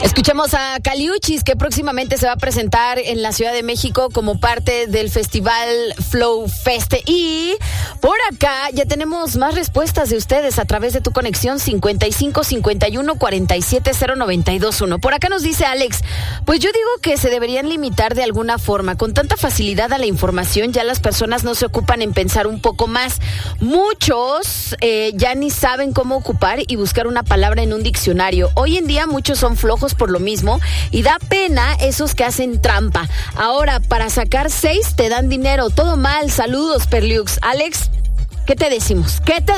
Escuchamos a Caliuchis, que próximamente se va a presentar en la Ciudad de México como parte del festival Flow Fest. Y por acá ya tenemos más respuestas de ustedes a través de tu conexión 55 51 47 0921. Por acá nos dice Alex, pues yo digo que se deberían limitar de alguna forma. Con tanta facilidad a la información, ya las personas no se ocupan en pensar un poco más. Muchos ya ni saben cómo ocupar y buscar una palabra en un diccionario. Hoy en día muchos son flojos por lo mismo y da pena esos que hacen trampa. Ahora, para sacar 6 te dan dinero. Todo mal. Saludos, Perliux. Alex, ¿qué te decimos?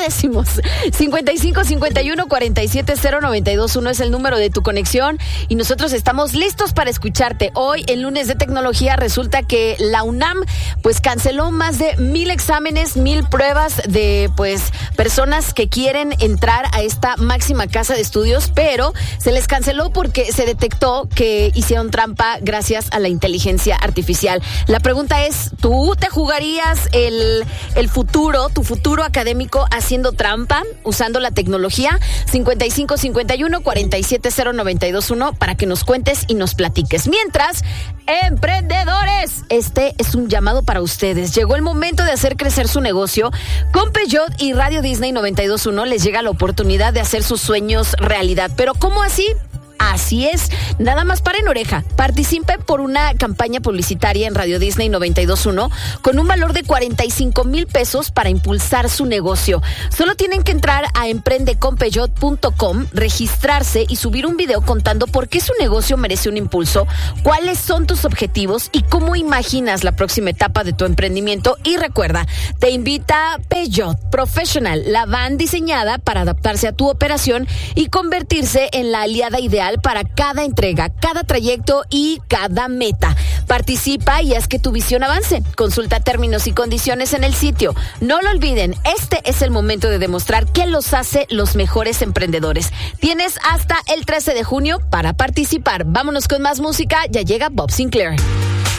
55 51 47 0921 es el número de tu conexión y nosotros estamos listos para escucharte. Hoy, en Lunes de Tecnología, resulta que la UNAM pues canceló más de 1,000 exámenes, 1,000 pruebas de pues personas que quieren entrar a esta máxima casa de estudios, pero se les canceló porque se detectó que hicieron trampa gracias a la inteligencia artificial. La pregunta es, ¿tú te jugarías el futuro, tu futuro académico haciendo trampa, usando la tecnología? 55 51 47 0921 para que nos cuentes y nos platiques. Mientras, emprendedores, este es un llamado para ustedes. Llegó el momento de hacer crecer su negocio. Con Peugeot y Radio Disney 92.1 les llega la oportunidad de hacer sus sueños realidad. ¿Pero cómo así? Así es, nada más paren oreja. Participe por una campaña publicitaria en Radio Disney 92.1 con un valor de 45,000 pesos para impulsar su negocio. Solo tienen que entrar a emprendeconpeugeot.com, registrarse y subir un video contando por qué su negocio merece un impulso, cuáles son tus objetivos y cómo imaginas la próxima etapa de tu emprendimiento. Y recuerda, te invita Peugeot Professional, la van diseñada para adaptarse a tu operación y convertirse en la aliada ideal para cada entrega, cada trayecto y cada meta. Participa y haz que tu visión avance. Consulta términos y condiciones en el sitio. No lo olviden, este es el momento de demostrar qué los hace los mejores emprendedores. Tienes hasta el 13 de junio para participar. Vámonos con más música. Ya llega Bob Sinclair.